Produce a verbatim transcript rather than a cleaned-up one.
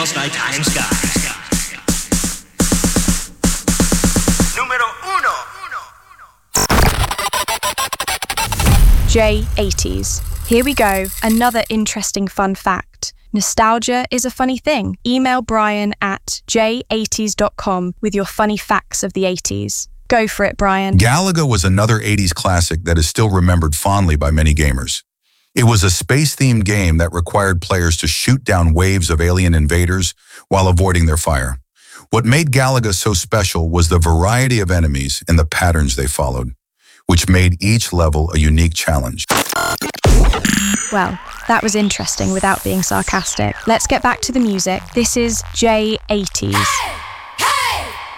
Tenemos bei Timescar. Número uno. J eighties. Here we go, another interesting fun fact. Nostalgia is a funny thing. Email Brian at j eighties dot com with your funny facts of the eighties. Go for it, Brian. Galaga was another eighties classic that is still remembered fondly by many gamers. It was a space-themed game that required players to shoot down waves of alien invaders while avoiding their fire. What made Galaga so special was the variety of enemies and the patterns they followed, which made each level a unique challenge. Well, that was interesting without being sarcastic. Let's get back to the music. This is J eighties.